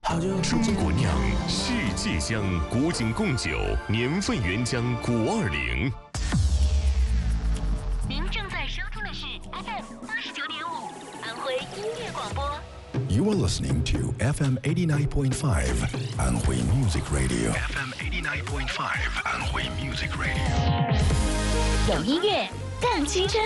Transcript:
中国酿，世界香，古井贡酒，年份原浆520。 您正在收听的是 FM 89.5安徽音乐广播。 You are listening to FM 89.5 Anhui Music Radio. FM 89.5 Anhui Music Radio. 有音乐，更青春。